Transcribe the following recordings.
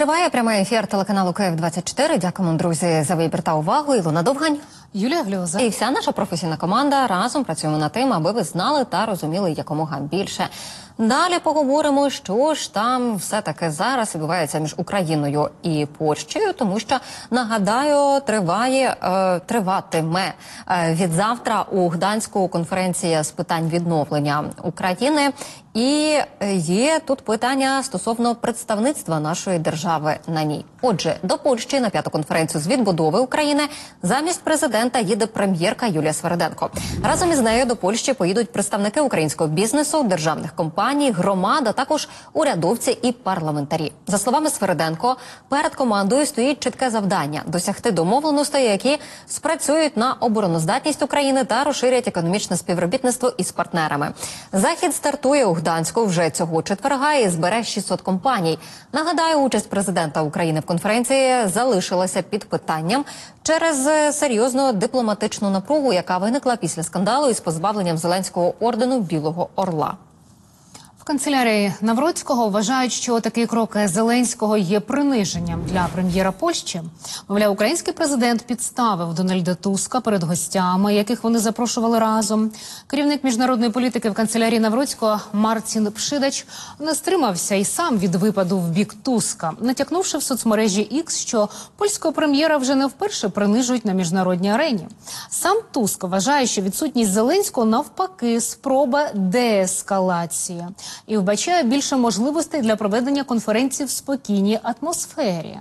Триває прямий ефір телеканалу Київ-24. Дякуємо, друзі, за вибір та увагу. Ілона Довгань, Юлія Гльоза і вся наша професійна команда разом працюємо над тим, аби ви знали та розуміли якомога більше. Далі поговоримо, що ж там все-таки зараз відбувається між Україною і Польщею, тому що, нагадаю, триватиме від завтра у Гданську конференція з питань відновлення України. І є тут питання стосовно представництва нашої держави на ній. Отже, до Польщі на 5-ту конференцію з відбудови України замість президента їде прем'єрка Юлія Свериденко. Разом із нею до Польщі поїдуть представники українського бізнесу, державних компаній, громад, а також урядовці і парламентарі. За словами Свериденко, перед командою стоїть чітке завдання – досягти домовленостей, які спрацюють на обороноздатність України та розширять економічне співробітництво із партнерами. Захід стартує у Гданську вже цього четверга і збере 600 компаній. Нагадаю, участь президента України в конференції залишилася під питанням через серйозну дипломатичну напругу, яка виникла після скандалу із позбавленням Зеленського ордену Білого Орла. В канцелярії Навроцького вважають, що такий крок Зеленського є приниженням для прем'єра Польщі. Мовляв, український президент підставив Дональда Туска перед гостями, яких вони запрошували разом. Керівник міжнародної політики в канцелярії Навроцького Марцін Пшидач не стримався і сам від випаду в бік Туска, натякнувши в соцмережі X, що польського прем'єра вже не вперше принижують на міжнародній арені. Сам Туск вважає, що відсутність Зеленського навпаки спроба деескалації і вбачає більше можливостей для проведення конференції в спокійній атмосфері.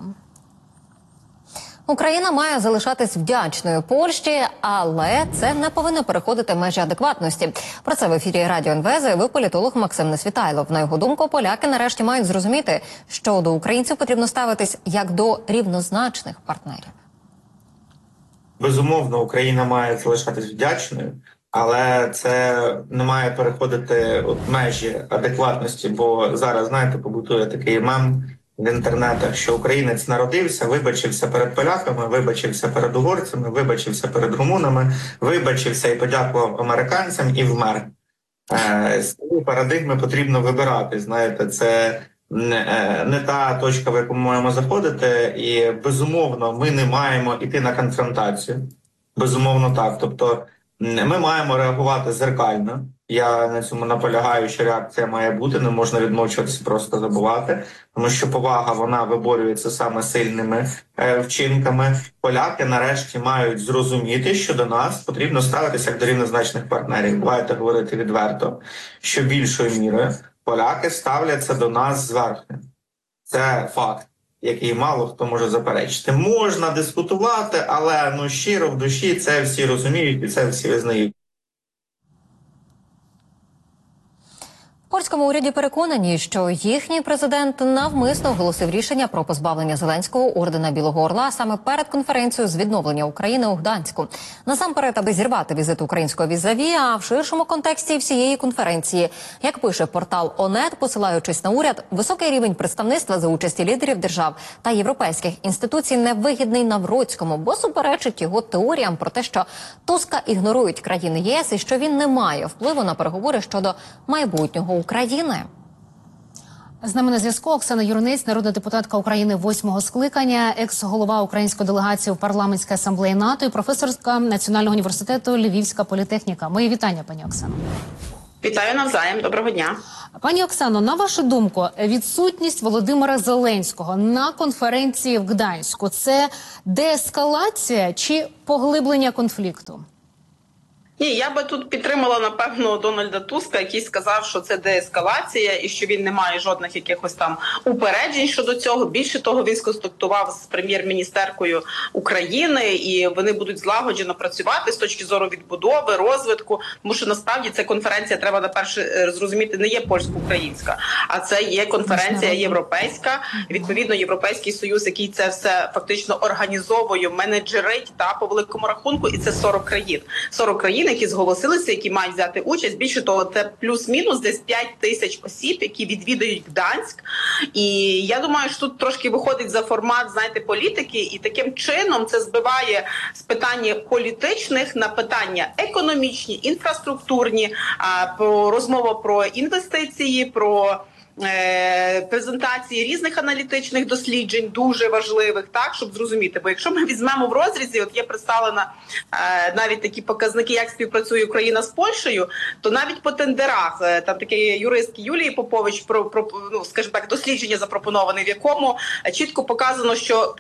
Україна має залишатись вдячною Польщі, але це не повинно переходити межі адекватності. Про це в ефірі Радіо НВ заявив політолог Максим Несвітайлов. На його думку, поляки нарешті мають зрозуміти, що до українців потрібно ставитись як до рівнозначних партнерів. Безумовно, Україна має залишатись вдячною, але це не має переходити межі адекватності, бо зараз, знаєте, побутує такий мем в інтернетах, що українець народився, вибачився перед поляками, вибачився перед угорцями, вибачився перед румунами, вибачився і подякував американцям і вмер. З цієї парадигми потрібно вибирати, знаєте, це не та точка, в яку ми маємо заходити, і безумовно ми не маємо йти на конфронтацію. Безумовно так, тобто ми маємо реагувати зеркально. Я на цьому наполягаю, що реакція має бути, не можна відмовчуватися, просто забувати, тому що повага, вона виборюється саме сильними вчинками. Поляки нарешті мають зрозуміти, що до нас потрібно ставитися як до рівнозначних партнерів. Давайте говорити відверто, що більшою мірою поляки ставляться до нас зверху. Це факт, який мало хто може заперечити. Можна дискутувати, але щиро в душі це всі розуміють і це всі визнають. В польському уряді переконані, що їхній президент навмисно оголосив рішення про позбавлення Зеленського ордена Білого Орла саме перед конференцією з відновлення України у Гданську. Насамперед, аби зірвати візит українського візаві, а в ширшому контексті всієї конференції. Як пише портал ОНЕТ, посилаючись на уряд, високий рівень представництва за участі лідерів держав та європейських інституцій невигідний Навроцькому, бо суперечить його теоріям про те, що Туска ігнорують країни ЄС і що він не має впливу на переговори щодо майбутнього України. З нами на зв'язку Оксана Юринець, народна депутатка України 8-го скликання, екс-голова української делегації в парламентській асамблеї НАТО і професорка Національного університету Львівська політехніка. Мої вітання, пані Оксано. Вітаю навзаєм. Доброго дня. Пані Оксано, на вашу думку, відсутність Володимира Зеленського на конференції в Гданську – це деескалація чи поглиблення конфлікту? Ні, я би тут підтримала, напевно, Дональда Туска, який сказав, що це деескалація і що він не має жодних якихось там упереджень щодо цього. Більше того, він сконструктував з прем'єр-міністеркою України, і вони будуть злагоджено працювати з точки зору відбудови, розвитку, тому що насправді ця конференція, треба наперше зрозуміти, не є польсько-українська, а це є конференція європейська, відповідно Європейський Союз, який це все фактично організовує, менеджерить по великому рахунку, і це 40 країн. 40 країн, які зголосилися, які мають взяти участь. Більше того, це плюс-мінус десь 5 тисяч осіб, які відвідають Гданськ. І я думаю, що тут трошки виходить за формат, знаєте, політики, і таким чином це збиває з питання політичних на питання економічні, інфраструктурні, розмова про інвестиції, про презентації різних аналітичних досліджень, дуже важливих, так, щоб зрозуміти. Бо якщо ми візьмемо в розрізі, от є представлена навіть такі показники, як співпрацює Україна з Польщею, то навіть по тендерах, там такий юрист Юлії Попович, ну, скажімо так, дослідження запропоноване, в якому чітко показано, що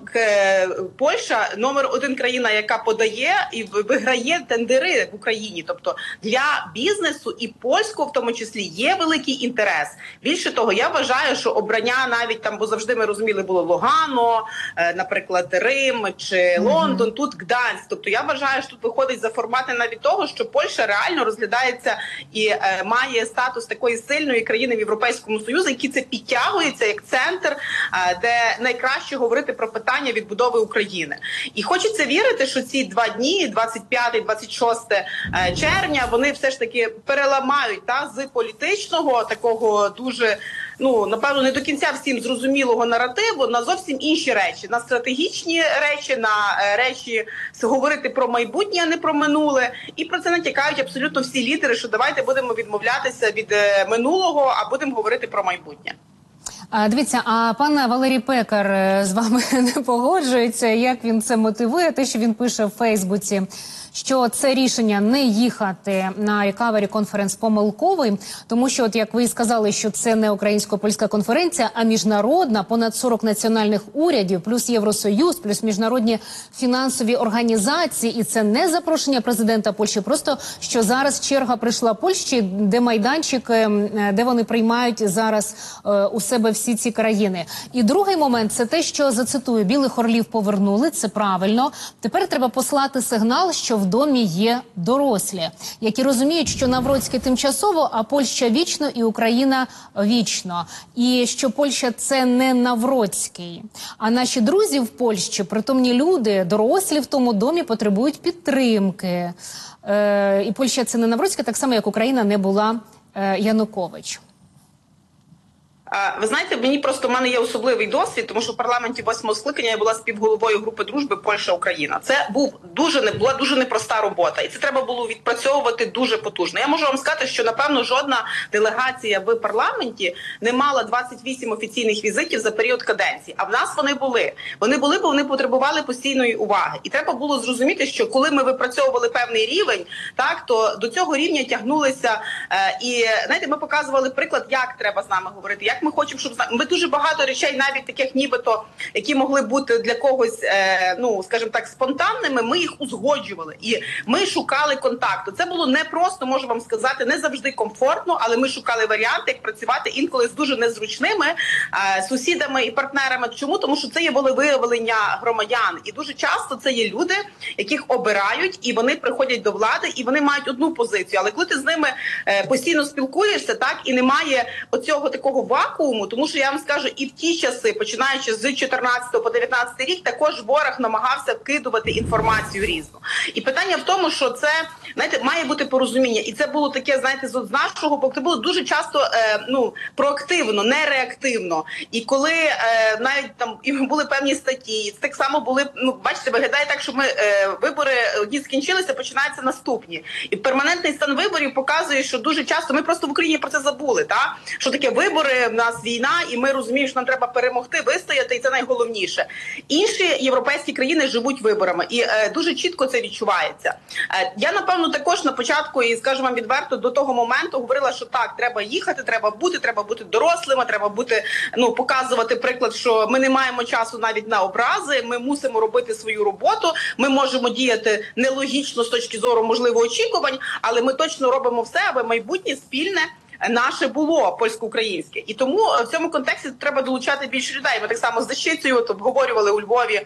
Польща номер 1 країна, яка подає і виграє тендери в Україні. Тобто для бізнесу і польського в тому числі є великий інтерес. Більше того, я вважаю, що обрання навіть там, бо завжди ми розуміли, було Лугано, наприклад, Рим чи Лондон, тут Гданськ. Тобто я вважаю, що тут виходить за формати навіть того, що Польща реально розглядається і має статус такої сильної країни в Європейському Союзі, який це підтягується як центр, де найкраще говорити про питання відбудови України. І хочеться вірити, що ці 2 дні, 25-26 червня, вони все ж таки переламають з політичного, такого дуже, ну, напевно, не до кінця всім зрозумілого наративу на зовсім інші речі. На стратегічні речі, на речі говорити про майбутнє, а не про минуле. І про це натякають абсолютно всі лідери, що давайте будемо відмовлятися від минулого, а будемо говорити про майбутнє. Дивіться, а пан Валерій Пекар з вами не погоджується? Як він це мотивує? Те, що він пише в Фейсбуці, що це рішення не їхати на Recovery Conference помилковий, тому що, от як ви сказали, що це не українсько-польська конференція, а міжнародна, понад 40 національних урядів, плюс Євросоюз, плюс міжнародні фінансові організації, і це не запрошення президента Польщі, просто що зараз черга прийшла Польщі, де майданчик, де вони приймають зараз у себе всі ці країни. І другий момент – це те, що, зацитую, білих орлів повернули, це правильно. Тепер треба послати сигнал, що в домі є дорослі, які розуміють, що Навроцький тимчасово, а Польща вічно і Україна вічно. І що Польща – це не Навроцький. А наші друзі в Польщі, притомні люди, дорослі в тому домі, потребують підтримки. І Польща – це не Навроцький, так само, як Україна не була Янукович. Ви знаєте, в мене є особливий досвід, тому що в парламенті 8-го скликання я була співголовою групи дружби Польща-Україна. Це була дуже непроста робота, і це треба було відпрацьовувати дуже потужно. Я можу вам сказати, що, напевно, жодна делегація в парламенті не мала 28 офіційних візитів за період каденції, а в нас вони були. Вони були, бо вони потребували постійної уваги. І треба було зрозуміти, що коли ми випрацьовували певний рівень, так, то до цього рівня тягнулися, і, знаєте, ми показували приклад, як треба з нами говорити, як ми хочемо, щоб ми дуже багато речей, навіть таких нібито, які могли бути для когось, ну, скажімо так, спонтанними, ми їх узгоджували. І ми шукали контакту. Це було не просто, можу вам сказати, не завжди комфортно, але ми шукали варіанти, як працювати інколи з дуже незручними сусідами і партнерами. Чому? Тому що це є волевиявлення громадян. І дуже часто це є люди, яких обирають, і вони приходять до влади, і вони мають одну позицію. Але коли ти з ними постійно спілкуєшся, так, і немає оцього такого вакууму, тому що я вам скажу, і в ті часи, починаючи з 14 по 19 рік, також ворог намагався вкидувати інформацію різну. І питання в тому, що це, знаєте, має бути порозуміння. І це було таке, знаєте, з нашого боку, це було дуже часто, ну, проактивно, не реактивно. І коли навіть там і були певні статті, так само були, ну, бачите, виглядає так, що ми вибори одні скінчилися, починаються наступні. І перманентний стан виборів показує, що дуже часто ми просто в Україні про це забули, так? Що таке вибори, в нас війна, і ми розуміємо, що нам треба перемогти, вистояти, і це найголовніше. Інші європейські країни живуть виборами, і дуже чітко це відчувається. Я, напевно, також на початку, і скажу вам відверто, до того моменту говорила, що так, треба їхати, треба бути дорослими, треба бути, ну, показувати приклад, що ми не маємо часу навіть на образи, ми мусимо робити свою роботу, ми можемо діяти нелогічно з точки зору, можливо, очікувань, але ми точно робимо все, аби майбутнє спільне наше було польсько-українське. І тому в цьому контексті треба долучати більше людей. Ми так само з Дещицею обговорювали у Львові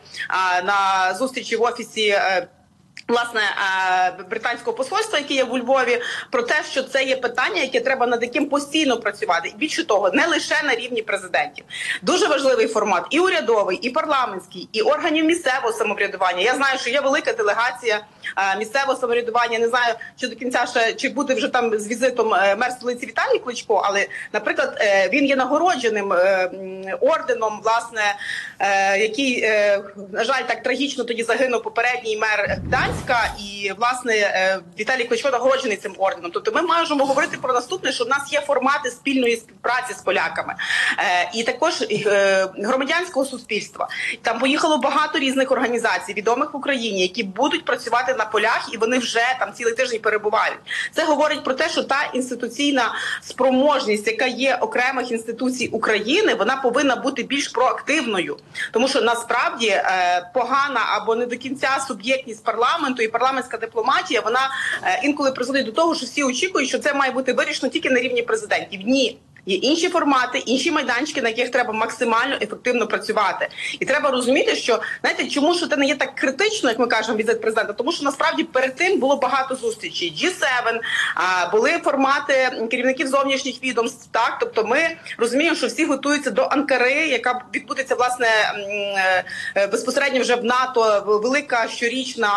на зустрічі в офісі власне британського посольства, яке є в Львові, про те, що це є питання, яке треба над яким постійно працювати. І більше того, не лише на рівні президентів. Дуже важливий формат і урядовий, і парламентський, і органів місцевого самоврядування. Я знаю, що є велика делегація місцевого самоврядування. Не знаю, чи до кінця ще чи буде вже там з візитом мер столиці Віталій Кличко, але, наприклад, він є нагородженим орденом, власне, який, на жаль, так трагічно тоді загинув попередній мер Гданська, і, власне, Віталій Кличко нагороджений цим орденом. Тобто ми можемо говорити про наступне, що в нас є формати спільної співпраці з поляками. І також громадянського суспільства. Там поїхало багато різних організацій, відомих в Україні, які будуть працювати на полях, і вони вже там цілий тиждень перебувають. Це говорить про те, що та інституційна спроможність, яка є окремих інституцій України, вона повинна бути більш проактивною. Тому що насправді погана або не до кінця суб'єктність парламенту і парламентська дипломатія, вона інколи призводить до того, що всі очікують, що це має бути вирішено тільки на рівні президентів. Ні. Є інші формати, інші майданчики, на яких треба максимально ефективно працювати. І треба розуміти, що, знаєте, чому ж це не є так критично, як ми кажемо, візит президента? Тому що, насправді, перед тим було багато зустрічей. G7, були формати керівників зовнішніх відомств, так? Тобто ми розуміємо, що всі готуються до Анкари, яка відбудеться, власне, безпосередньо вже в НАТО, велика щорічна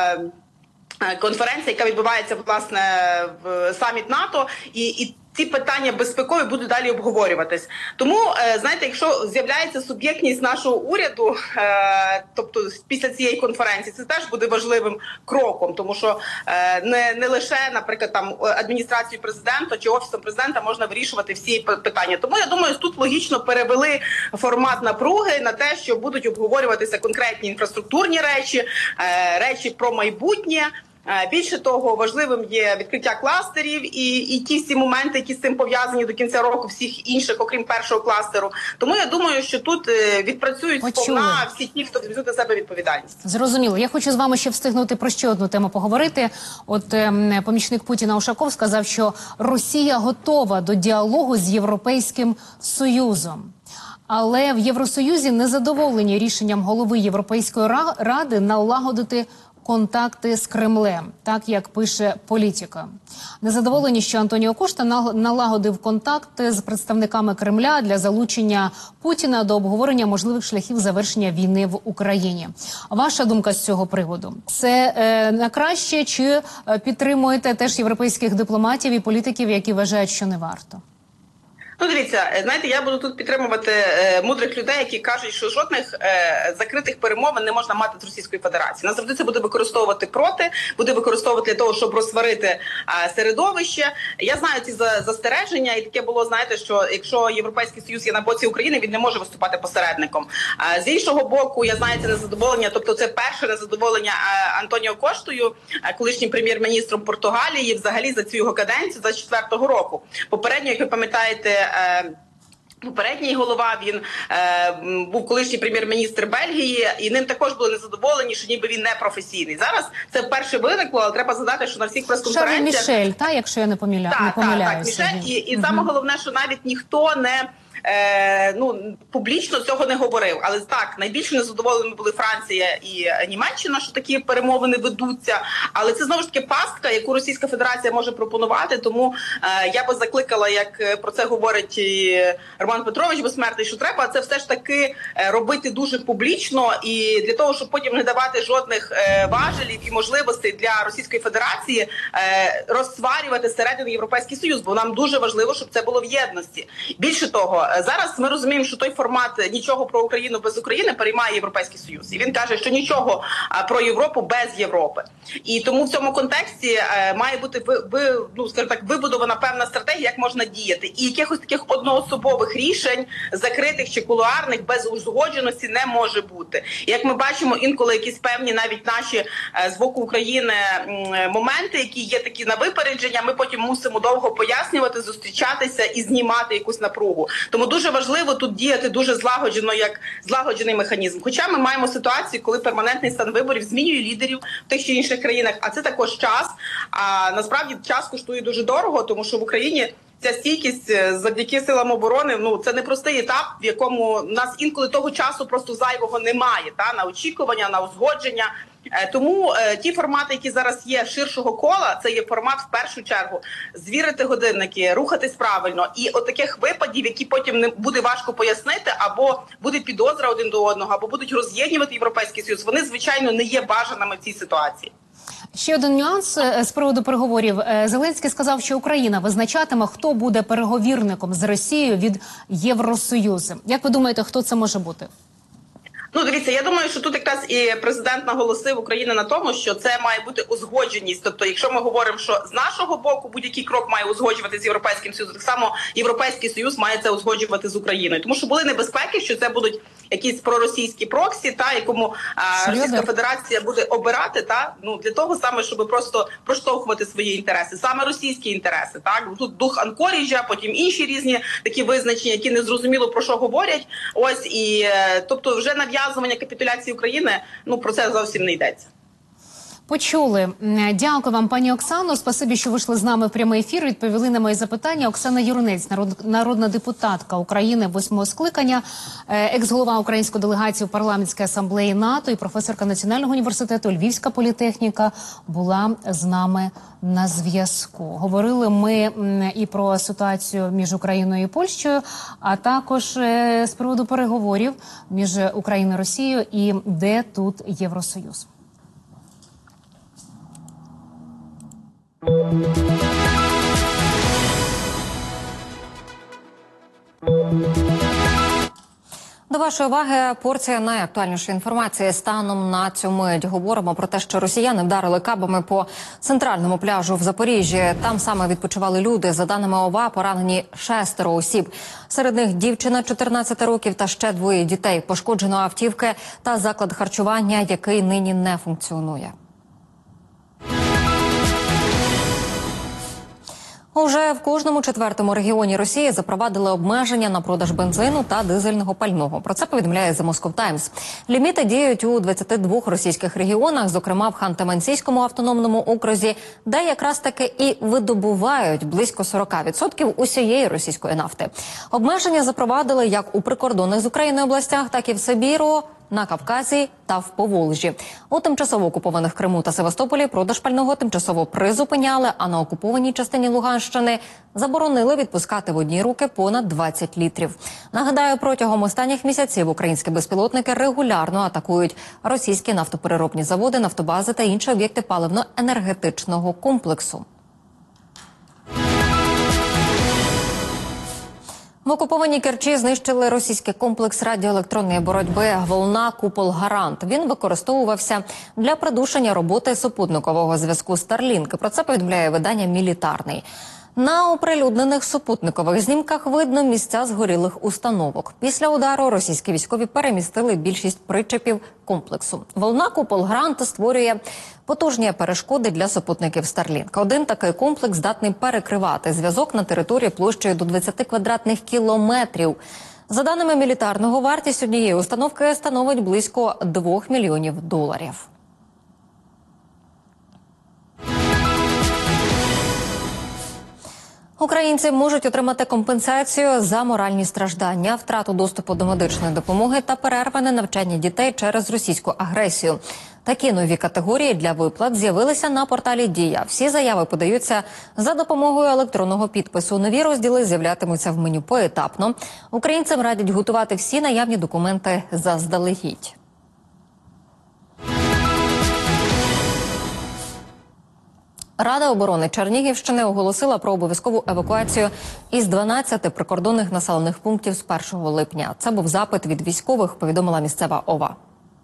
конференція, яка відбувається, власне, в саміт НАТО, і ці питання безпекові будуть далі обговорюватись. Тому, знаєте, якщо з'являється суб'єктність нашого уряду, тобто після цієї конференції, це теж буде важливим кроком, тому що не лише, наприклад, там адміністрацією президента чи офісом президента можна вирішувати всі питання. Тому, я думаю, тут логічно перевели формат напруги на те, що будуть обговорюватися конкретні інфраструктурні речі, речі про майбутнє. Більше того, важливим є відкриття кластерів і ті всі моменти, які з цим пов'язані до кінця року, всіх інших, окрім першого кластеру. Тому я думаю, що тут відпрацюють сповна всі ті, хто візьмуть на себе відповідальність. Зрозуміло. Я хочу з вами ще встигнути про ще одну тему поговорити. От помічник Путіна Ушаков сказав, що Росія готова до діалогу з Європейським Союзом. Але в Євросоюзі незадоволені рішенням голови Європейської ради налагодити контакти з Кремлем, так як пише Політика. Незадоволені, що Антоніо Кошта налагодив контакти з представниками Кремля для залучення Путіна до обговорення можливих шляхів завершення війни в Україні. Ваша думка з цього приводу? Це на краще, чи підтримуєте теж європейських дипломатів і політиків, які вважають, що не варто? Ну, дивіться, знаєте, я буду тут підтримувати мудрих людей, які кажуть, що жодних закритих перемовин не можна мати з Російською Федерацією. Нас завжди це буде використовувати проти, буде використовувати для того, щоб розсварити середовище. Я знаю ці застереження, і таке було, знаєте, що якщо Європейський Союз є на боці України, він не може виступати посередником. З іншого боку, я знаю це незадоволення, тобто це перше незадоволення Антоніо Коштою, колишнім прем'єр-міністром Португалії, взагалі за цю його каденцію, за 2004 року. Попередньо, як ви пам'ятаєте, попередній голова, він був колишній прем'єр-міністр Бельгії, і ним також були незадоволені, що ніби він не професійний. Зараз це вперше виникло, але треба згадати, що на всіх прес-конференціях... Шарль Мішель, якщо я не помиляюся. Так, Мішель. І саме головне, що навіть ніхто не... публічно цього не говорив. Але так, найбільше незадоволеними були Франція і Німеччина, що такі перемовини ведуться. Але це, знову ж таки, пастка, яку Російська Федерація може пропонувати. Тому я би закликала, як про це говорить і Роман Петрович Безсмертний, що треба це все ж таки робити дуже публічно, і для того, щоб потім не давати жодних важелів і можливостей для Російської Федерації розсварювати зсередини Європейський Союз, бо нам дуже важливо, щоб це було в єдності. Більше того, зараз ми розуміємо, що той формат «нічого про Україну без України» переймає Європейський Союз. І він каже, що нічого про Європу без Європи. І тому в цьому контексті має бути, скажімо так, вибудована певна стратегія, як можна діяти. І якихось таких одноособових рішень, закритих чи кулуарних, без узгодженості не може бути. І як ми бачимо, інколи якісь певні навіть наші з боку України моменти, які є такі на випередження, ми потім мусимо довго пояснювати, зустрічатися і знімати якусь напругу. Тому дуже важливо тут діяти дуже злагоджено, як злагоджений механізм. Хоча ми маємо ситуацію, коли перманентний стан виборів змінює лідерів в тих чи інших країнах, а це також час. А насправді час коштує дуже дорого, тому що в Україні ця стійкість завдяки силам оборони, це непростий етап, в якому в нас інколи того часу просто зайвого немає, на очікування, на узгодження. Тому ті формати, які зараз є ширшого кола, це є формат в першу чергу звірити годинники, рухатись правильно. І от таких випадів, які потім не буде важко пояснити, або буде підозра один до одного, або будуть роз'єднувати Європейський Союз, вони, звичайно, не є бажаними в цій ситуації. Ще один нюанс з приводу переговорів. Зеленський сказав, що Україна визначатиме, хто буде переговірником з Росією від Євросоюзу. Як ви думаєте, хто це може бути? Ну, дивіться, я думаю, що тут якраз і президент наголосив України на тому, що це має бути узгодженість. Тобто, якщо ми говоримо, що з нашого боку будь-який крок має узгоджувати з Європейським Союзом, так само Європейський Союз має це узгоджувати з Україною. Тому що були небезпеки, що це будуть якісь проросійські проксі, якому Російська Федерація буде обирати, для того саме, щоб просто проштовхувати свої інтереси, саме російські інтереси. Тут дух Анкоріджа, потім інші різні такі визначення, які не зрозуміло про що говорять. Ось і тобто вже нав'язування капітуляції України, про це зовсім не йдеться. Почули. Дякую вам, пані Оксано. Спасибі, що вийшли з нами в прямий ефір. Відповіли на мої запитання. Оксана Юринець, народна депутатка України 8-го скликання, екс-голова української делегації у парламентській асамблеї НАТО і професорка Національного університету Львівська політехніка була з нами на зв'язку. Говорили ми і про ситуацію між Україною і Польщею, а також з приводу переговорів між Україною і Росією і де тут Євросоюз. До вашої уваги порція найактуальнішої інформації станом на цю мить. Говоримо про те, що росіяни вдарили кабами по центральному пляжу в Запоріжжі. Там саме відпочивали люди. За даними ОВА, поранені 6 осіб. Серед них дівчина 14 років та ще 2 дітей. Пошкоджено автівки та заклад харчування, який нині не функціонує. Уже в кожному 4-му регіоні Росії запровадили обмеження на продаж бензину та дизельного пального. Про це повідомляє The Moscow Times. Ліміти діють у 22 російських регіонах, зокрема в Ханты-Мансійському автономному окрузі, де якраз таки і видобувають близько 40% усієї російської нафти. Обмеження запровадили як у прикордонних з Україною областях, так і в Сибіру, на Кавказі та в Поволжі. У тимчасово окупованих Криму та Севастополі продаж пального тимчасово призупиняли, а на окупованій частині Луганщини заборонили відпускати в одні руки понад 20 літрів. Нагадаю, протягом останніх місяців українські безпілотники регулярно атакують російські нафтопереробні заводи, нафтобази та інші об'єкти паливно-енергетичного комплексу. В окупованій Керчі знищили російський комплекс радіоелектронної боротьби «Волна Купол Гарант». Він використовувався для придушення роботи супутникового зв'язку Starlink. Про це повідомляє видання «Мілітарний». На оприлюднених супутникових знімках видно місця згорілих установок. Після удару російські військові перемістили більшість причепів комплексу. «Волна Купол Гарант» створює потужні перешкоди для супутників Starlink. Один такий комплекс здатний перекривати зв'язок на території площею до 20 квадратних кілометрів. За даними Мілітарного, вартість однієї установки становить близько $2 мільйонів. Українці можуть отримати компенсацію за моральні страждання, втрату доступу до медичної допомоги та перерване навчання дітей через російську агресію. Такі нові категорії для виплат з'явилися на порталі «Дія». Всі заяви подаються за допомогою електронного підпису. Нові розділи з'являтимуться в меню поетапно. Українцям радять готувати всі наявні документи заздалегідь. Рада оборони Чернігівщини оголосила про обов'язкову евакуацію із 12 прикордонних населених пунктів з 1 липня. Це був запит від військових, повідомила місцева ОВА.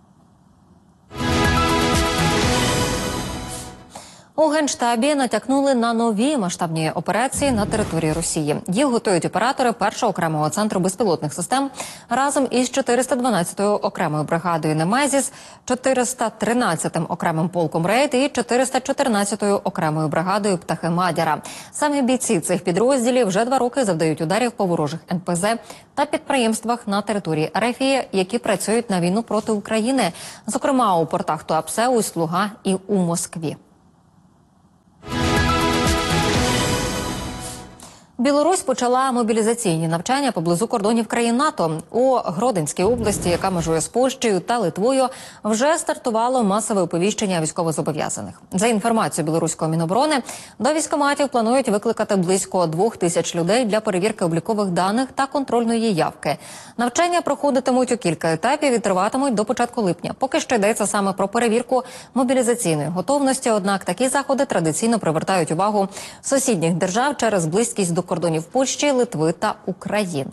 У Генштабі натякнули на нові масштабні операції на території Росії. Їх готують оператори 1-го окремого центру безпілотних систем разом із 412-ю окремою бригадою «Немезіс», 413-м окремим полком «Рейд» і 414-ю окремою бригадою «Птахи Мадяра». Самі бійці цих підрозділів вже 2 роки завдають ударів по ворожих НПЗ та підприємствах на території РФ, які працюють на війну проти України, зокрема у портах Туапсе, Усть-Луга і у Москві. Білорусь почала мобілізаційні навчання поблизу кордонів країн НАТО. У Гродненській області, яка межує з Польщею та Литвою, вже стартувало масове оповіщення військовозобов'язаних. За інформацією білоруського Міноборони, до військкоматів планують викликати близько 2000 людей для перевірки облікових даних та контрольної явки. Навчання проходитимуть у кілька етапів і триватимуть до початку липня. Поки що йдеться саме про перевірку мобілізаційної готовності, однак такі заходи традиційно привертають увагу сусідніх держав через близькість до кордонів Польщі, Литви та України.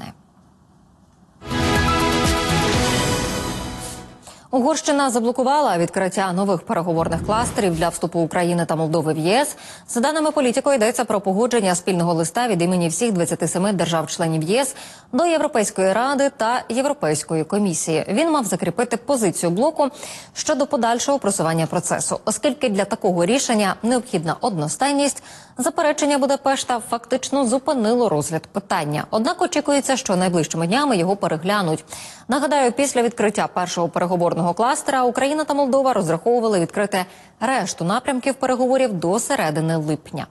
Угорщина заблокувала відкриття нових переговорних кластерів для вступу України та Молдови в ЄС. За даними політико, йдеться про погодження спільного листа від імені всіх 27 держав-членів ЄС до Європейської ради та Європейської комісії. Він мав закріпити позицію блоку щодо подальшого просування процесу. Оскільки для такого рішення необхідна одностайність, заперечення Будапешта фактично зупинило розгляд питання. Однак очікується, що найближчими днями його переглянуть. Нагадаю, після відкриття першого переговорного кластера Україна та Молдова розраховували відкрити решту напрямків переговорів до середини липня.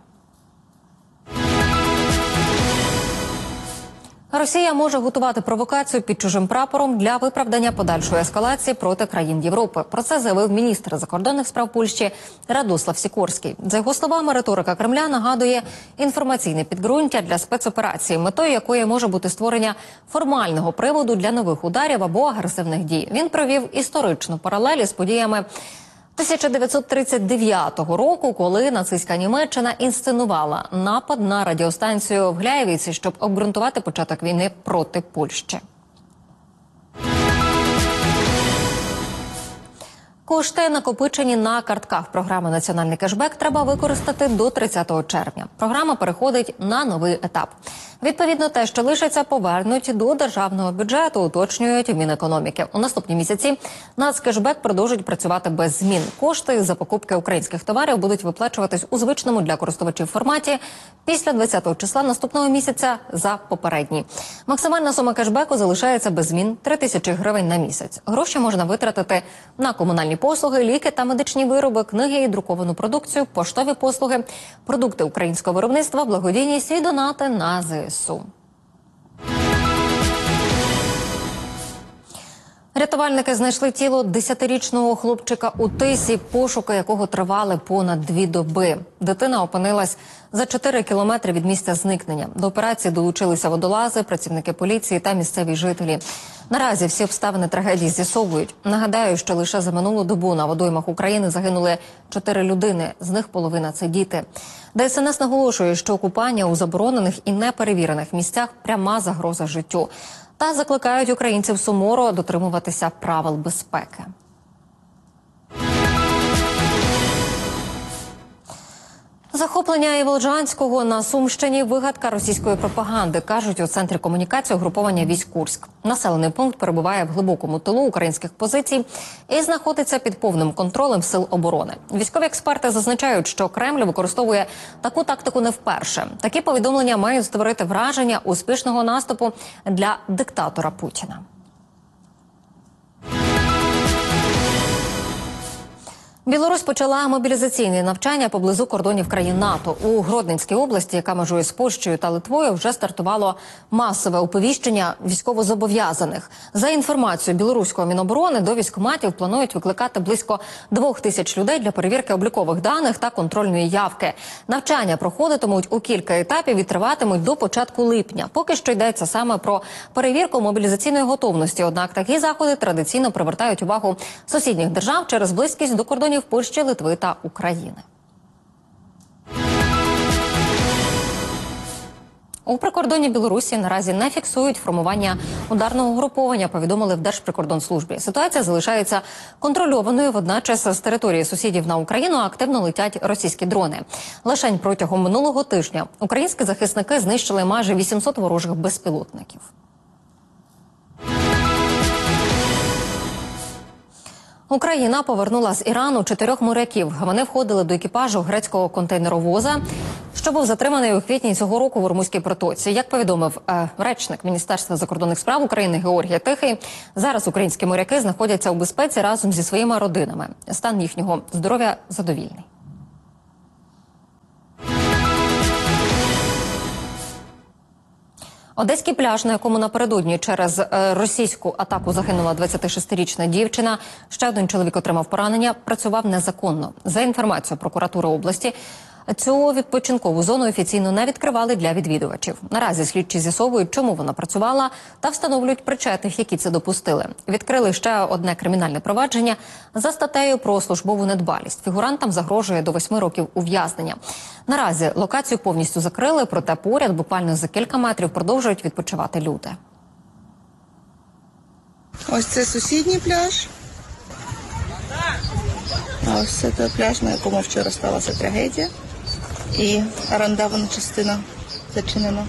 Росія може готувати провокацію під чужим прапором для виправдання подальшої ескалації проти країн Європи. Про це заявив міністр закордонних справ Польщі Радослав Сікорський. За його словами, риторика Кремля нагадує інформаційне підґрунтя для спецоперації, метою якої може бути створення формального приводу для нових ударів або агресивних дій. Він провів історичну паралель з подіями 1939 року, коли нацистська Німеччина інсценувала напад на радіостанцію в Гляєвіці, щоб обґрунтувати початок війни проти Польщі. Кошти, накопичені на картках програми «Національний кешбек», треба використати до 30 червня. Програма переходить на новий етап. Відповідно, те, що лишиться, повернуть до державного бюджету, уточнюють в Мінекономіки. У наступні місяці «Нацкешбек» продовжить працювати без змін. Кошти за покупки українських товарів будуть виплачуватись у звичному для користувачів форматі після 20 числа наступного місяця за попередній. Максимальна сума кешбеку залишається без змін – 3000 гривень на місяць. Гроші можна витратити на комунальні послуги, ліки та медичні вироби, книги і друковану продукцію, поштові послуги, продукти українського виробництва, благодійність і донати на ЗСУ. Рятувальники знайшли тіло 10-річного хлопчика у Тисі, пошуки якого тривали понад 2 доби. Дитина опинилась за 4 кілометри від місця зникнення. До операції долучилися водолази, працівники поліції та місцеві жителі. Наразі всі обставини трагедії з'ясовують. Нагадаю, що лише за минулу добу на водоймах України загинули 4 людини, з них половина – це діти. ДСНС наголошує, що купання у заборонених і неперевірених місцях – пряма загроза життю. Та закликають українців суворо дотримуватися правил безпеки. Захоплення Іволжанського на Сумщині – вигадка російської пропаганди, кажуть у Центрі комунікації угруповання військ Курськ. Населений пункт перебуває в глибокому тилу українських позицій і знаходиться під повним контролем сил оборони. Військові експерти зазначають, що Кремль використовує таку тактику не вперше. Такі повідомлення мають створити враження успішного наступу для диктатора Путіна. Білорусь почала мобілізаційні навчання поблизу кордонів країн НАТО. У Гродненській області, яка межує з Польщею та Литвою, вже стартувало масове оповіщення військовозобов'язаних. За інформацією білоруського Міноборони, до військкоматів планують викликати близько 2000 людей для перевірки облікових даних та контрольної явки. Навчання проходитимуть у кілька етапів і триватимуть до початку липня. Поки що йдеться саме про перевірку мобілізаційної готовності. Однак такі заходи традиційно привертають увагу сусідніх держав через близькість до кордонів Польщі, Литви та України. У прикордонні Білорусі наразі не фіксують формування ударного угруповання, повідомили в Держприкордонслужбі. Ситуація залишається контрольованою, водночас з території сусідів на Україну активно летять російські дрони. Лишень протягом минулого тижня українські захисники знищили майже 800 ворожих безпілотників. Україна повернула з Ірану 4 моряків. Вони входили до екіпажу грецького контейнеровоза, що був затриманий у квітні цього року в Ормузькій протоці. Як повідомив речник Міністерства закордонних справ України Георгій Тихий, зараз українські моряки знаходяться у безпеці разом зі своїми родинами. Стан їхнього здоров'я задовільний. Одеський пляж, на якому напередодні через російську атаку загинула 26-річна дівчина, ще один чоловік отримав поранення, працював незаконно. За інформацією прокуратури області, цю відпочинкову зону офіційно не відкривали для відвідувачів. Наразі слідчі з'ясовують, чому вона працювала, та встановлюють причетних, які це допустили. Відкрили ще одне кримінальне провадження за статтею про службову недбалість. Фігурантам загрожує до 8 років ув'язнення. Наразі локацію повністю закрили, проте поряд буквально за кілька метрів продовжують відпочивати люди. Ось це сусідній пляж. А ось це той пляж, на якому вчора сталася трагедія. І орендована частина зачинена.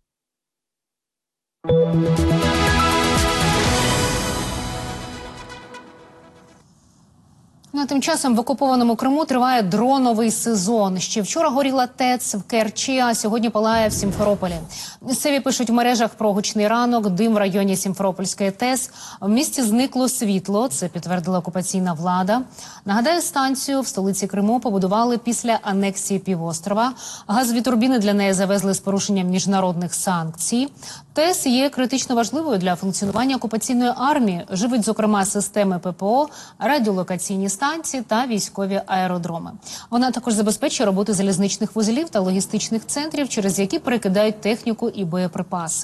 Ну, а тим часом в окупованому Криму триває дроновий сезон. Ще вчора горіла ТЕЦ в Керчі, а сьогодні палає в Сімферополі. Місцеві пишуть в мережах про гучний ранок, дим в районі Сімферопольської ТЕЦ. В місті зникло світло, це підтвердила окупаційна влада. Нагадаю, станцію в столиці Криму побудували після анексії півострова. Газові турбіни для неї завезли з порушенням міжнародних санкцій. ТЕС є критично важливою для функціонування окупаційної армії. Живить, зокрема, системи ППО, радіолокаційні станції та військові аеродроми. Вона також забезпечує роботу залізничних вузлів та логістичних центрів, через які перекидають техніку і боєприпаси.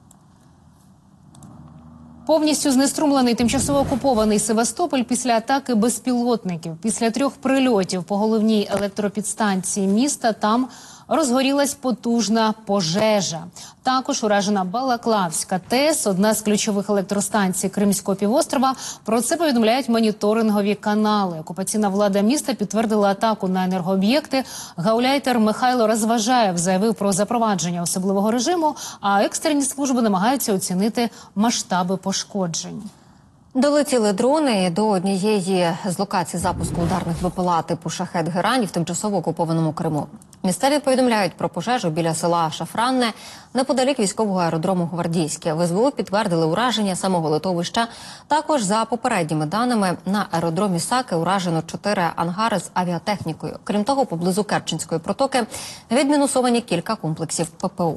Повністю знеструмлений тимчасово окупований Севастополь після атаки безпілотників. Після 3 прильотів по головній електропідстанції міста там розгорілась потужна пожежа. Також уражена Балаклавська ТЕС, одна з ключових електростанцій Кримського півострова. Про це повідомляють моніторингові канали. Окупаційна влада міста підтвердила атаку на енергооб'єкти. Гауляйтер Михайло Розважаєв заявив про запровадження особливого режиму, а екстрені служби намагаються оцінити масштаби пошкоджень. Долетіли дрони до однієї з локацій запуску ударних БПЛА типу «Шахед-Герань» в тимчасово окупованому Криму. Місцеві повідомляють про пожежу біля села Шафранне, неподалік військового аеродрому Гвардійське. В СБУ підтвердили ураження самого литовища. Також, за попередніми даними, на аеродромі Саки уражено 4 ангари з авіатехнікою. Крім того, поблизу Керченської протоки відмінусовані кілька комплексів ППО.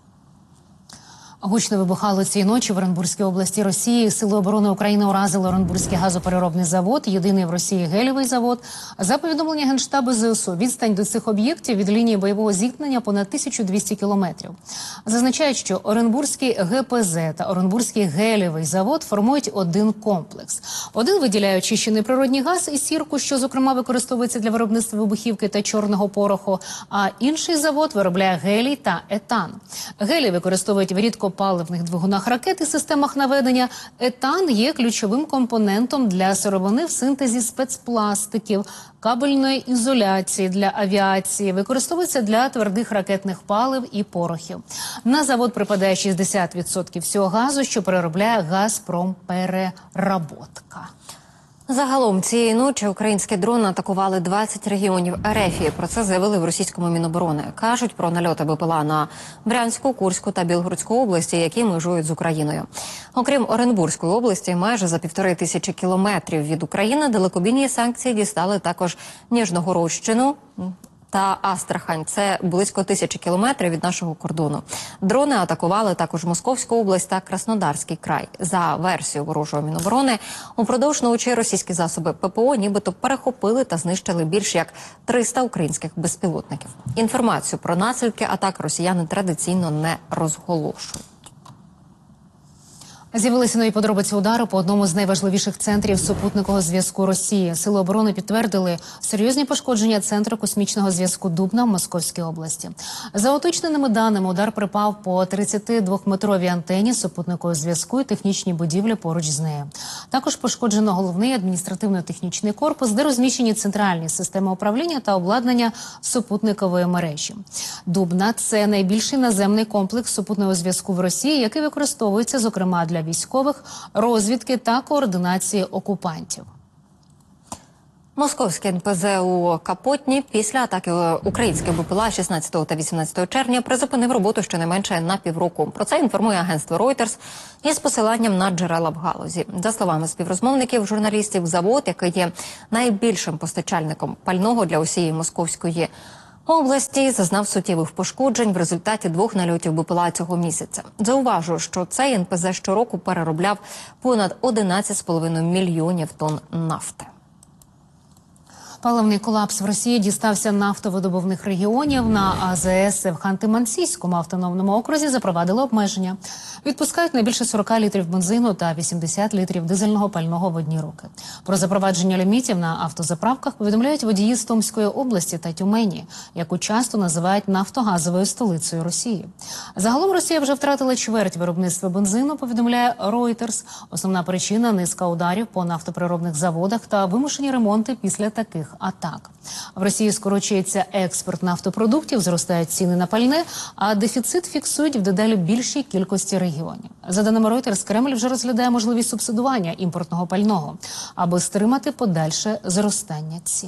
Гучно вибухало цієї ночі в Оренбурзькій області Росії. Сили оборони України уразили Оренбурзький газопереробний завод, єдиний в Росії гелєвий завод. За повідомлення Генштабу ЗСУ, відстань до цих об'єктів від лінії бойового зіткнення понад 1200 кілометрів. Зазначають, що Оренбурзький ГПЗ та Оренбурзький гелєвий завод формують один комплекс. Один виділяє очищений природний газ і сірку, що, зокрема, використовується для виробництва вибухівки та чорного пороху, а інший завод виробляє гелій та етан. Гелій використовують в рідкопаливних двигунах ракет і системах наведення. Етан є ключовим компонентом для сировини в синтезі спецпластиків, кабельної ізоляції для авіації, використовується для твердих ракетних палив і порохів. На завод припадає 60% всього газу, що переробляє «Газпромпереработка». Загалом цієї ночі українські дрони атакували 20 регіонів РФ. Про це заявили в російському Міноборони. Кажуть про нальоти БПЛА на Брянську, Курську та Білгородську області, які межують з Україною. Окрім Оренбурзької області, майже за 1500 кілометрів від України далекобійні санкції дістали також Ніжногородщину та Астрахань. Це близько 1000 кілометрів від нашого кордону. Дрони атакували також Московську область та Краснодарський край. За версією ворожого Міноборони, упродовж ночі російські засоби ППО нібито перехопили та знищили більш як 300 українських безпілотників. Інформацію про наслідки атак росіяни традиційно не розголошують. З'явилися нові подробиці удару по одному з найважливіших центрів супутникового зв'язку Росії. Сили оборони підтвердили серйозні пошкодження Центру космічного зв'язку Дубна в Московській області. За уточненими даними, удар припав по 32-метровій антені супутникового зв'язку і технічній будівлі поруч з нею. Також пошкоджено головний адміністративно-технічний корпус, де розміщені центральні системи управління та обладнання супутникової мережі. Дубна – це найбільший наземний комплекс супутного зв'язку в Росії, який використовується, зокрема, для військових, розвідки та координації окупантів. Московське НПЗ у Капотні після атаки українських БПЛА 16 та 18 червня призупинив роботу щонайменше на півроку. Про це інформує агентство Reuters із посиланням на джерела в галузі. За словами співрозмовників журналістів, завод, який є найбільшим постачальником пального для усієї московської Області зазнав суттєвих пошкоджень в результаті 2 нальотів БПЛА цього місяця. Зауважу, що цей НПЗ щороку переробляв понад 11,5 мільйонів тонн нафти. Паливний колапс в Росії дістався нафтовидобувних регіонів. На АЗС в Ханти-Мансійському автономному окрузі запровадили обмеження. Відпускають не більше 40 літрів бензину та 80 літрів дизельного пального в одні руки. Про запровадження лімітів на автозаправках повідомляють водії з Томської області та Тюмені, яку часто називають нафтогазовою столицею Росії. Загалом Росія вже втратила чверть виробництва бензину, повідомляє Reuters. Основна причина – низка ударів по нафтопереробних заводах та вимушені ремонти після таких атак. В Росії скорочується експорт нафтопродуктів, зростають ціни на пальне, а дефіцит фіксують в дедалі більшій кількості регіонів. За даними Reuters, Кремль вже розглядає можливість субсидування імпортного пального, аби стримати подальше зростання цін.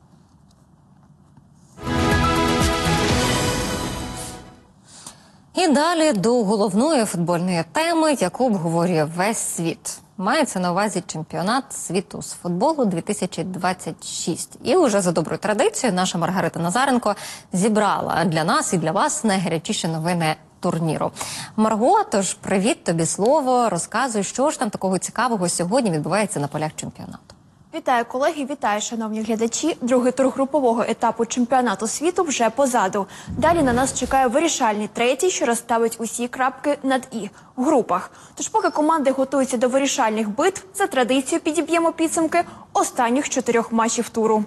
І далі до головної футбольної теми, яку обговорює весь світ. Мається на увазі чемпіонат світу з футболу 2026. І уже за доброю традицією наша Маргарита Назаренко зібрала для нас і для вас найгарячіші новини турніру. Марго, тож привіт, тобі слово. Розказуй, що ж там такого цікавого сьогодні відбувається на полях чемпіонату. Вітаю, колеги, вітаю, шановні глядачі. Другий тур групового етапу чемпіонату світу вже позаду. Далі на нас чекає вирішальний третій, що розставить усі крапки над «і» в групах. Тож поки команди готуються до вирішальних битв, за традицією підіб'ємо підсумки останніх 4 матчів туру.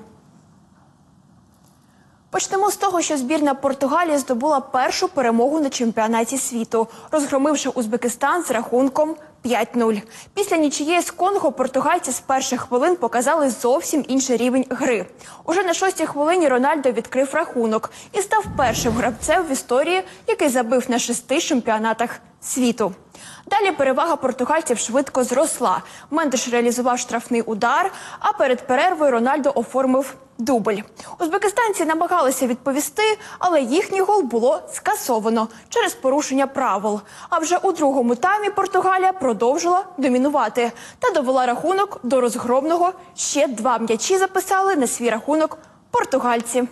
Почнемо з того, що збірна Португалії здобула першу перемогу на чемпіонаті світу, розгромивши Узбекистан з рахунком 5-0. Після нічиєї з Конго португальці з перших хвилин показали зовсім інший рівень гри. Уже на 6-й хвилині Рональдо відкрив рахунок і став першим гравцем в історії, який забив на 6 чемпіонатах світу. Далі перевага португальців швидко зросла. Мендеш реалізував штрафний удар, а перед перервою Рональдо оформив дубль. Узбекистанці намагалися відповісти, але їхній гол було скасовано через порушення правил. А вже у другому таймі Португалія продовжила домінувати та довела рахунок до розгромного. Ще 2 м'ячі записали на свій рахунок португальці.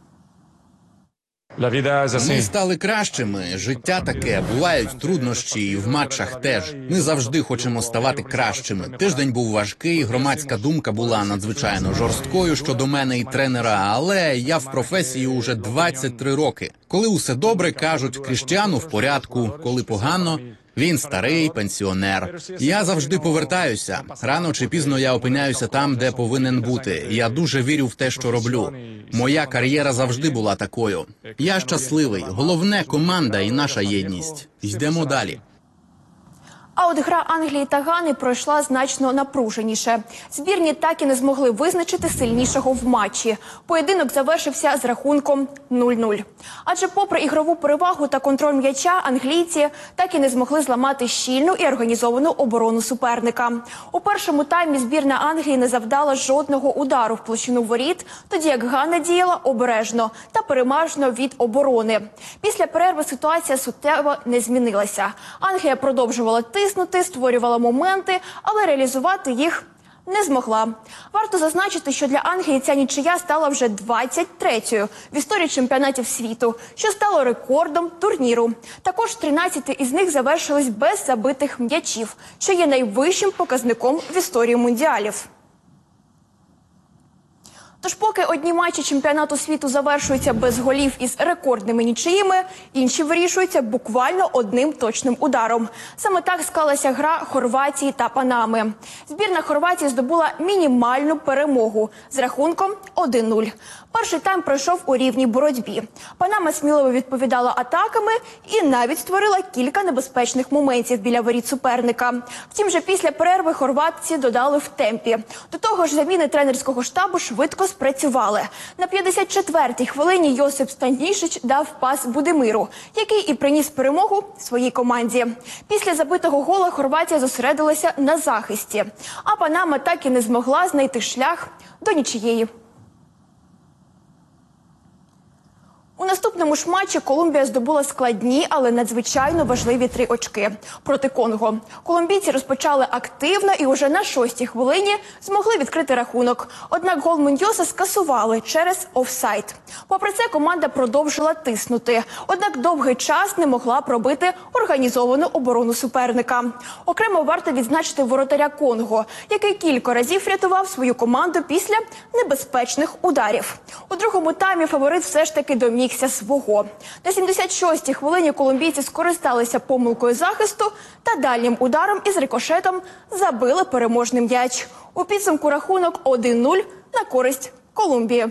Ми стали кращими. Життя таке. Бувають труднощі і в матчах теж. Ми завжди хочемо ставати кращими. Тиждень був важкий, громадська думка була надзвичайно жорсткою щодо мене і тренера, але я в професії уже 23 роки. Коли усе добре, кажуть, Кріштіану в порядку, коли погано, він старий, пенсіонер. Я завжди повертаюся. Рано чи пізно я опиняюся там, де повинен бути. Я дуже вірю в те, що роблю. Моя кар'єра завжди була такою. Я щасливий. Головне – команда і наша єдність. Йдемо далі. А от гра Англії та Гани пройшла значно напруженіше. Збірні так і не змогли визначити сильнішого в матчі. Поєдинок завершився з рахунком 0-0. Адже попри ігрову перевагу та контроль м'яча, англійці так і не змогли зламати щільну і організовану оборону суперника. У першому таймі збірна Англії не завдала жодного удару в площину воріт, тоді як Гана діяла обережно та переважно від оборони. Після перерви ситуація суттєво не змінилася. Англія продовжувала тиснути, створювала моменти, але реалізувати їх не змогла. Варто зазначити, що для Англії ця нічия стала вже 23-ю в історії чемпіонатів світу, що стало рекордом турніру. Також 13 із них завершились без забитих м'ячів, що є найвищим показником в історії мундіалів. Тож поки одні матчі чемпіонату світу завершуються без голів із рекордними нічиїми, інші вирішуються буквально одним точним ударом. Саме так склалася гра Хорватії та Панами. Збірна Хорватії здобула мінімальну перемогу з рахунком 1-0. Перший тайм пройшов у рівній боротьбі. Панама сміливо відповідала атаками і навіть створила кілька небезпечних моментів біля воріт суперника. Втім, же після перерви хорватці додали в темпі. До того ж, заміни тренерського штабу швидко спрацювали. На 54-й хвилині Йосип Станішич дав пас Будимиру, який і приніс перемогу своїй команді. Після забитого гола Хорватія зосередилася на захисті, а Панама так і не змогла знайти шлях до нічиєї. У наступному ж матчі Колумбія здобула складні, але надзвичайно важливі 3 очки проти Конго. Колумбійці розпочали активно і уже на 6-й хвилині змогли відкрити рахунок. Однак гол Муньоса скасували через офсайд. Попри це, команда продовжила тиснути. Однак довгий час не могла пробити організовану оборону суперника. Окремо варто відзначити воротаря Конго, який кілька разів рятував свою команду після небезпечних ударів. У другому таймі фаворит все ж таки домігся свого. На 76-й хвилині колумбійці скористалися помилкою захисту та дальнім ударом із рикошетом забили переможний м'яч. У підсумку рахунок 1-0 на користь Колумбії.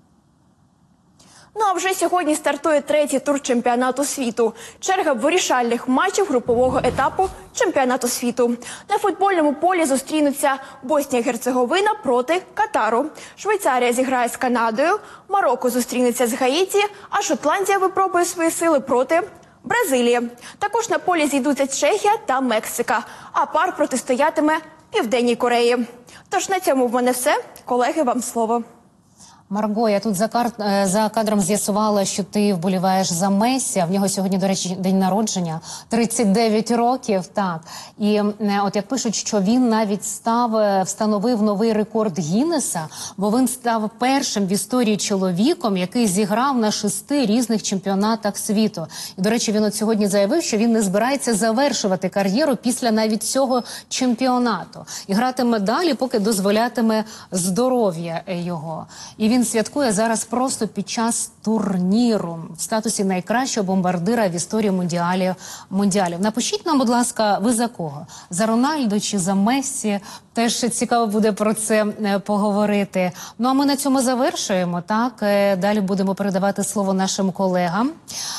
Ну а вже сьогодні стартує 3-й тур чемпіонату світу. Черга вирішальних матчів групового етапу чемпіонату світу. На футбольному полі зустрінуться Боснія-Герцеговина проти Катару. Швейцарія зіграє з Канадою, Марокко зустрінеться з Гаїті, а Шотландія випробує свої сили проти Бразилії. Також на полі зійдуться Чехія та Мексика, а пар протистоятиме Південній Кореї. Тож на цьому в мене все. Колеги, вам слово. Марго, я тут за кадром з'ясувала, що ти вболіваєш за Месі. В нього сьогодні, до речі, день народження. 39 років, так. І от як пишуть, що він навіть встановив новий рекорд Гіннеса, бо він став першим в історії чоловіком, який зіграв на 6 різних чемпіонатах світу. І, до речі, він от сьогодні заявив, що він не збирається завершувати кар'єру після навіть цього чемпіонату. І гратиме далі, поки дозволятиме здоров'я його. І він святкує зараз просто під час турніру в статусі найкращого бомбардира в історії мундіалів. Напишіть нам, будь ласка, ви за кого? За Рональдо чи за Мессі? Теж цікаво буде про це поговорити. Ну а ми на цьому завершуємо, так? Далі будемо передавати слово нашим колегам.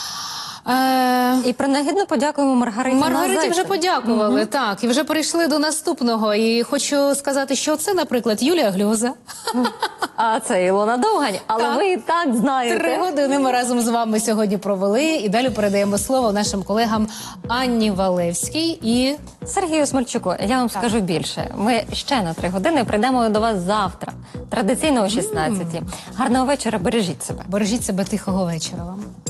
І принагідно подякуємо Маргариті вже подякували, так, і вже перейшли до наступного. І хочу сказати, що це, наприклад, Юлія Гльоза. А це Ілона Довгань, але Так. ви і так знаєте. 3 години ми разом з вами сьогодні провели. І далі передаємо слово нашим колегам Анні Валевській і Сергію Смольчуку, я вам скажу більше. Ми ще на 3 години прийдемо до вас завтра, традиційно о 16-й. Гарного вечора, бережіть себе. бережіть себе, тихого вечора вам.